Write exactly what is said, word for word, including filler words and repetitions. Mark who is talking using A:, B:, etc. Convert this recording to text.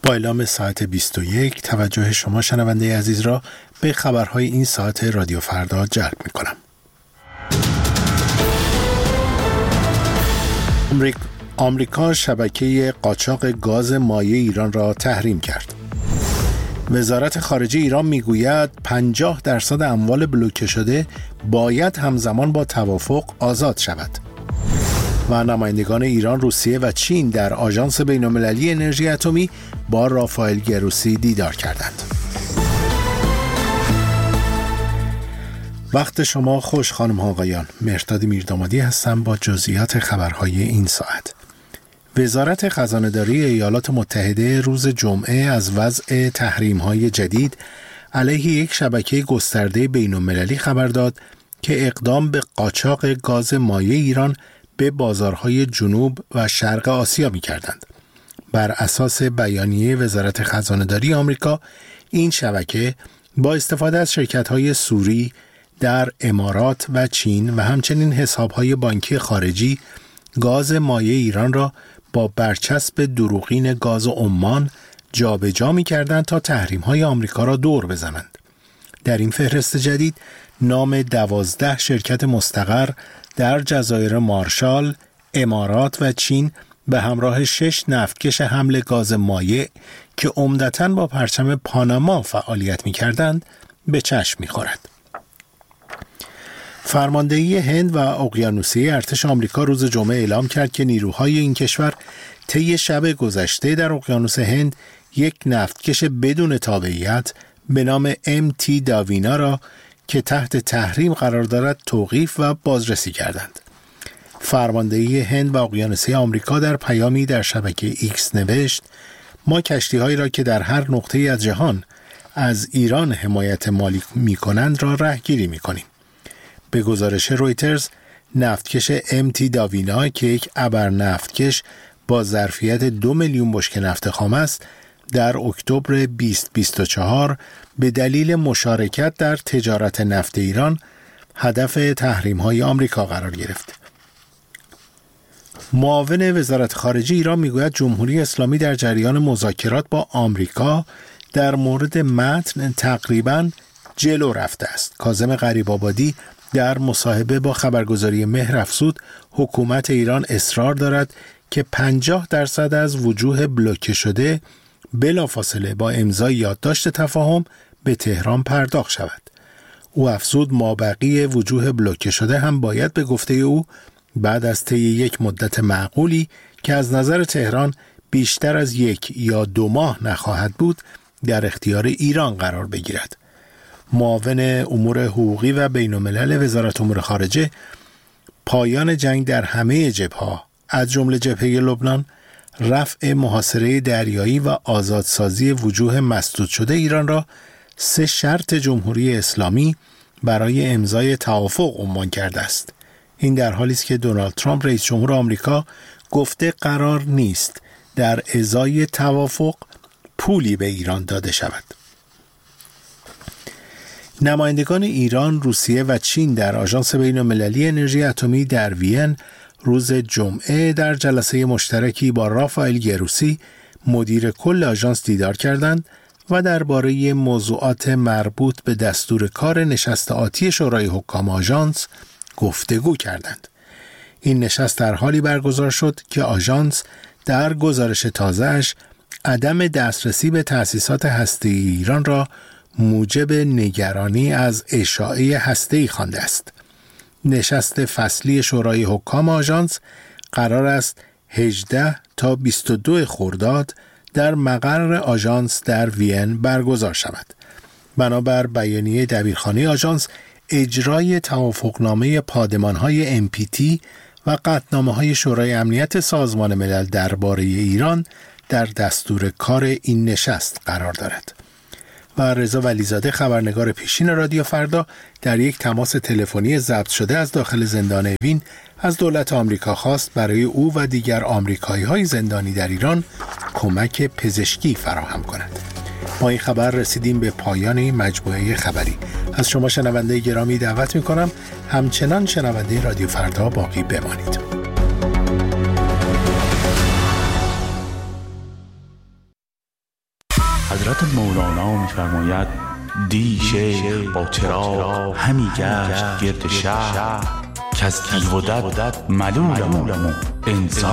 A: با اعلام ساعت بیست و یک توجه شما شنونده عزیز را به خبرهای این ساعت رادیو فردا جلب می کنم. آمریکا شبکه قاچاق گاز مایع ایران را تحریم کرد. وزارت خارجه ایران میگوید پنجاه درصد اموال بلوکه شده باید همزمان با توافق آزاد شود. و نمایندگان ایران، روسیه و چین در آژانس بین‌المللی انرژی اتمی با رافائل گروسی دیدار کردند. وقت شما خوش خانم ها آقایان. مهرداد میردامادی هستم با جزئیات خبرهای این ساعت. وزارت خزانه‌داری ایالات متحده روز جمعه از وضع تحریم‌های جدید علیه یک شبکه گسترده بین‌المللی خبر داد که اقدام به قاچاق گاز مایع ایران به بازارهای جنوب و شرق آسیا می‌کردند. بر اساس بیانیه وزارت خزانه‌داری آمریکا، این شبکه با استفاده از شرکت‌های سوری در امارات و چین و همچنین حساب‌های بانکی خارجی گاز مایع ایران را با برچسب دروغین گاز عمان جابجا می‌کردند تا تحریم‌های آمریکا را دور بزنند. در این فهرست جدید نام دوازده شرکت مستقر در جزایر مارشال، امارات و چین به همراه شش نفتکش حمل گاز مایع که عمدتاً با پرچم پاناما فعالیت می‌کردند به چشم می‌خورد. فرماندهی هند و اقیانوسیه ارتش آمریکا روز جمعه اعلام کرد که نیروهای این کشور طی شب گذشته در اقیانوس هند یک نفتکش بدون تابعیت به نام ام تی داوینا را که تحت تحریم قرار دارد توقیف و بازرسی کردند. فرماندهی هند و اقیانوسیه آمریکا در پیامی در شبکه ایکس نوشت: ما کشتی‌هایی را که در هر نقطه‌ای از جهان از ایران حمایت مالی می‌کنند را رهگیری می‌کنیم. به گزارش رویترز، نفتکش ام تی داوینا که یک ابر نفتکش با ظرفیت دو میلیون بشکه نفت خام است، در اکتبر بیست بیست و چهار به دلیل مشارکت در تجارت نفت ایران هدف تحریم‌های آمریکا قرار گرفت. معاون وزارت خارجه ایران میگوید جمهوری اسلامی در جریان مذاکرات با آمریکا در مورد متن تقریباً جلو رفته است. کاظم غریب‌آبادی در مصاحبه با خبرگزاری مهر افزود حکومت ایران اصرار دارد که پنجاه درصد از وجوه بلوکه شده بلافاصله با امضای یادداشت تفاهم به تهران پرداخت شود. او افزود مابقی وجوه بلوکه شده هم باید به گفته او بعد از طی یک مدت معقولی که از نظر تهران بیشتر از یک یا دو ماه نخواهد بود در اختیار ایران قرار بگیرد. معاون امور حقوقی و بین‌الملل وزارت امور خارجه پایان جنگ در همه جبهه‌ها از جمله جبهه لبنان، رفع محاصره دریایی و آزادسازی وجوه مسدود شده ایران را سه شرط جمهوری اسلامی برای امضای توافق عنوان کرده است. این در حالی است که دونالد ترامپ رئیس جمهور آمریکا گفته قرار نیست در ازای توافق پولی به ایران داده شود. نمایندگان ایران، روسیه و چین در آژانس بین‌المللی انرژی اتمی در وین روز جمعه در جلسه مشترکی با رافائل گروسی مدیر کل آژانس دیدار کردند و درباره موضوعات مربوط به دستور کار نشست آتی شورای حکام آژانس گفتگو کردند. این نشست در حالی برگزار شد که آژانس در گزارش تازه‌اش عدم دسترسی به تأسیسات هسته‌ای ایران را موجب نگرانی از اشاعه هسته‌ای خوانده است. نشست فصلی شورای حکام آژانس قرار است هجده تا بیست و دو خرداد در مقر آژانس در وین برگزار شود. بنابر بیانیه دبیرخانه آژانس، اجرای توافقنامه پادمان‌های ام پی تی و قطعنامه‌های شورای امنیت سازمان ملل درباره ایران در دستور کار این نشست قرار دارد. و رضا ولیزاده، خبرنگار پیشین رادیو فردا، در یک تماس تلفنی ضبط شده از داخل زندان وین از دولت آمریکا خواست برای او و دیگر آمریکایی‌های زندانی در ایران کمک پزشکی فراهم کند. با این خبر رسیدیم به پایان این مجموعه خبری. از شما شنونده گرامی دعوت می‌کنم همچنان شنونده رادیو فردا باقی بمانید.
B: حضرت مولانا می‌فرماید دی شیخ با چراغ همی گشت گرد شهر که از دیو و دد ملولم و انسان